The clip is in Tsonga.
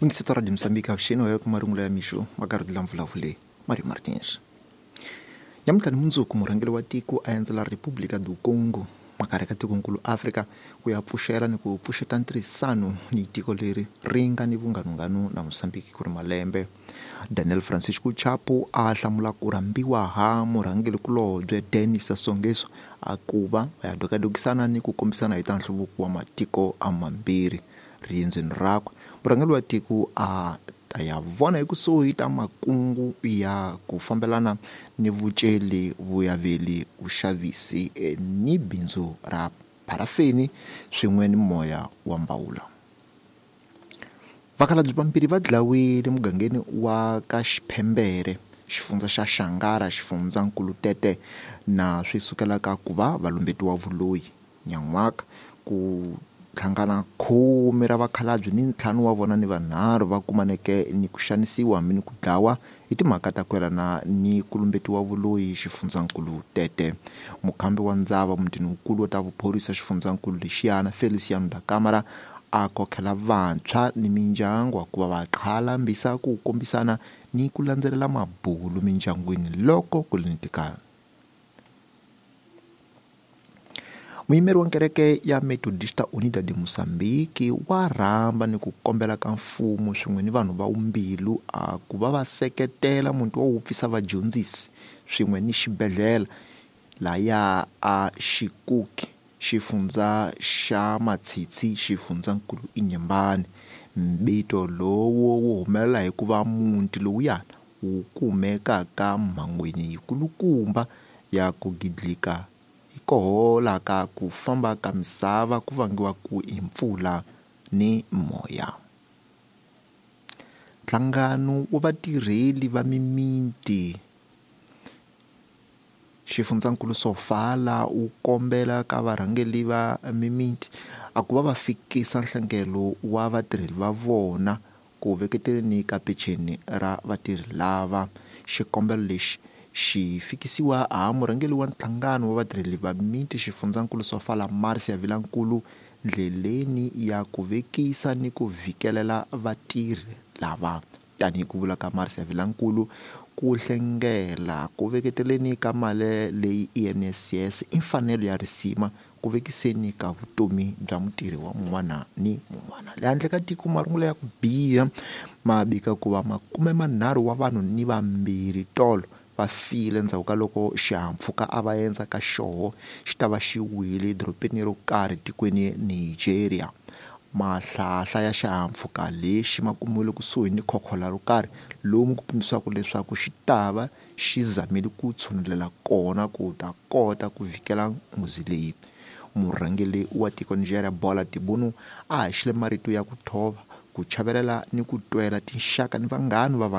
Mungisita Radio Moçambique avisheni wayo kumarungula ya misho magarudi la mvulavule Mario Martins. Nyamtani munzuku murangeli wa tiko aendzela República do Congo makari ka tikonkulu Africa ku ya pfuxela ni ku pfuxeta ntirhisano ni tiko leri ri nga ni vunganunganu na Moçambique ku ri malembe. Daniel Francisco Chapo a hlamula ku rambiwa ha murangeli kulobye Denis Sassou Nguesso a kuva ya dokadokisana ni ku kombisana hi ta nhluvuko wa matiko amambirhi riendzweni rakwe. Murangeli wa tiko a ya vona hi kusuhi ta makungu ya ku fambelana ni vuceli vuyaveli vuxavisi ni bindzu ra parafeni swin'we ni moya wa mbawula. Vakhalabyi vambirhi va dlawile mugangeni wa ka Xiphembere xifundza xa Xangara xifundzankulu Tete na swi sukelaka ku va valumbetiwa vuloyi nyan'waka ku tlhangana 10 ra vakhalabyi ni 5 wa vona ni vanharhu va kumaneke ni ku xanisiwa ni ku dlawa hi timhaka ta kwelana ni ku lumbetiwa vuloyi xifundzankulu Tete. Mukhambi wa ndzava mutinikulu wa ta vuphorisa xifundzankulu lexiyana Feliciano da Camara a kokhela vantshwa ni mindyangu ku va va qhalambisa ku kombisana ni ku landzelela mabulu mindyangwini loko ku linitikana. Muyimeri wa kereke ya Methodista Unida de Moçambique wa rhamba ni ku kombela ka mfumo swin'we ni vanhu va umbilu a ku va va seketela muti wa wupfisa vadyondzisi swin'we ni xibedhlele la ya a Xikuki xifundza xa Matsitsi xifundzankulu Inyembane. Mbito lowo wo humelela hi ku va muti lowuyana wu kumekaka mhangweni yikulukumba ya ku gidlika hikohola ka ku famba ka misava ku vangiwa ku impfula ni moya. Nhlangano wa vatirheli va mimiti xifundzankulu Sofala wu kombela ka varhangeli va mimiti a ku va fikisa nhlangelo wa vatirheli va vona ku veketeleni ka peceni ra vatirhi lava. Xikombelo lexi xi fikisiwa a murhangeli wa nhlangano wa vatirheli va mimiti xifundzankulu Sofala Marcia Vilankulu ndleleni ya ku vekisa ni ku vhikelela vatirhi lava. Tanihi ku vula ka Marcia Vilankulu, ku hlengela ku veketeleni ka mali leyi INSS i mfanelo ya risima ku vekiseni ka vutomi bya mutirhi wa mun'wana ni mun'wana. Le handle ka tiko marungulo ya ku biha mabika ku va 30 wa vanhu ni vambirhi tolo va file endzhaku ka loko xihahampfhuka a va endza ka xoho xi ta va xi wile edorobeni ro karhi tikweni Nigeria. Mahlahla ya xihahampfhuka lexi ma kumiwile kusuhi ni khokhola ro karhi lomu ku pimbisiwaka leswaku xi ta va xi zamele ku tshunelela kona ku ta kota ku vhikela nghozi leyi. Murhangeli wa tiko Nigeria Bola Tinubu a haxile marito ya ku thova, ku chavelela ni ku twela tinxaka ni vanghana va